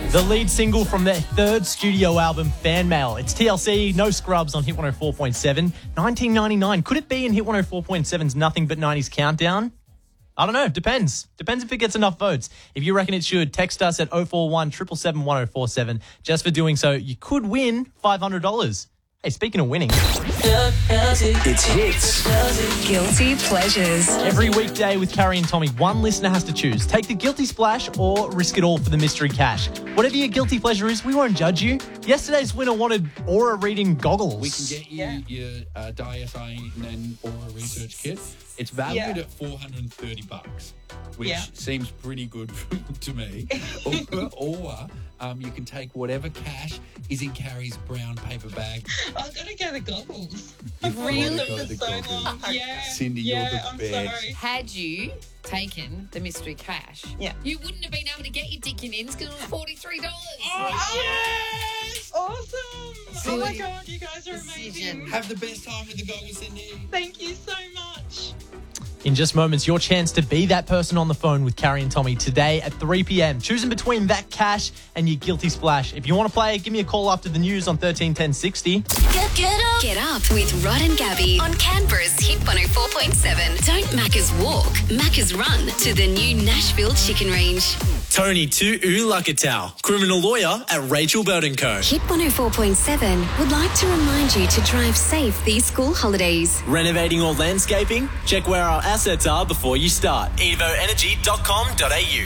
The lead single from their third studio album, Fan Mail. It's TLC, No Scrubs on Hit 104.7. 1999. Could it be in Hit 104.7's Nothing But 90s Countdown? I don't know. Depends. Depends if it gets enough votes. If you reckon it should, text us at 041 777 1047. Just for doing so, you could win $500. Hey, speaking of winning, It's Hits. Guilty Pleasures. every weekday with Carrie and Tommy, one listener has to choose. Take the guilty splash or risk it all for the mystery cash. Whatever your guilty pleasure is, we won't judge you. Yesterday's winner wanted aura reading goggles. We can get you your diethane and aura research kit. It's valued at $430, which seems pretty good to me. Or you can take whatever cash is in Carrie's brown paper bag. I've got to go the goggles. You've Really? gotta go the So goggles. long. Yeah. Cindy, yeah, you're the I'm best. sorry. Had you taken the mystery cash, you wouldn't have been able to get your Dickens because it was $43. Oh, yes! Awesome! Oh my God, you guys are amazing. Have the best time with the goggles, Cindy. Thank you so much. In just moments, your chance to be that person on the phone with Carrie and Tommy today at 3 p.m. Choosing between that cash and your guilty splash. If you want to play, give me a call after the news on 131060. Get up with Rod and Gabby on Canberra's Hit 104.7. Don't Macca's walk, Macca's run to the new Nashville Chicken Range. Tony Tu'u Lakatau, criminal lawyer at Rachel Bird & Co. Hit 104.7 would like to remind you to drive safe these school holidays. Renovating or landscaping? Check where our assets are before you start. evoenergy.com.au.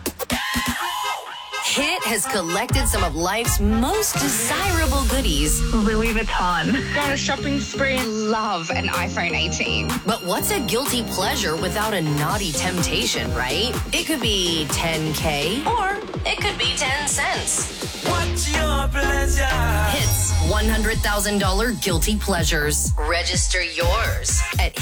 Hit has collected some of life's most desirable goodies. Louis Vuitton. Go on a shopping spree. Love an iPhone 18. But what's a guilty pleasure without a naughty temptation, right? It could be $10K or it could be 10 cents. What's your pleasure? Hits $100,000 guilty pleasures. Register yours at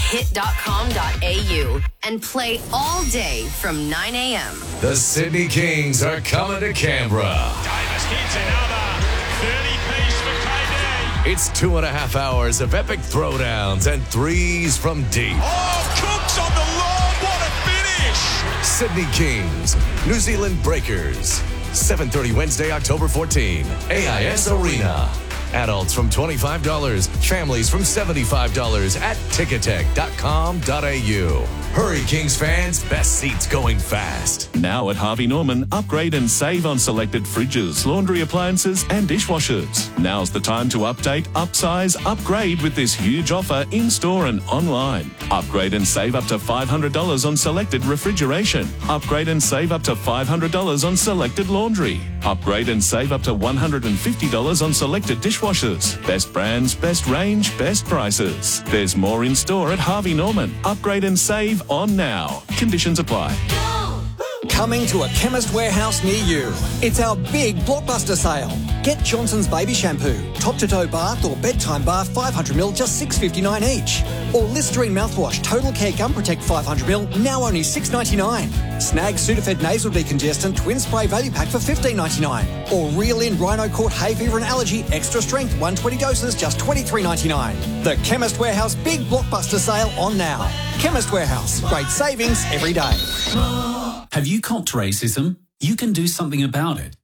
hit.com.au and play all day from 9 a.m. The Sydney Kings are coming to Canberra. Davis hits another 30-piece for KD. It's 2.5 hours of epic throwdowns and threes from deep. Oh, Cook's on the lawn. What a finish. Sydney Kings, New Zealand Breakers. 7:30 Wednesday, October 14. AIS Arena. Adults from $25, families from $75 at ticketek.com.au. Hurry, Kings fans. Best seats going fast. Now at Harvey Norman, upgrade and save on selected fridges, laundry appliances and dishwashers. Now's the time to update, upsize, upgrade with this huge offer in-store and online. Upgrade and save up to $500 on selected refrigeration. Upgrade and save up to $500 on selected laundry. Upgrade and save up to $150 on selected dishwashers. Best brands, best range, best prices. There's more in store at Harvey Norman. Upgrade and save on now. Conditions apply. Coming to a Chemist Warehouse near you. It's our big blockbuster sale. Get Johnson's Baby Shampoo, top-to-toe bath or bedtime bath 500ml, just $6.59 each. Or Listerine mouthwash, Total Care Gum Protect 500ml, now only $6.99. Snag Sudafed Nasal Decongestant Twin Spray Value Pack for $15.99. Or Reel In Rhino Court Hay Fever and Allergy Extra Strength 120 doses, just $23.99. The Chemist Warehouse big blockbuster sale on now. Chemist Warehouse, great savings every day. Have you copped racism? You can do something about it.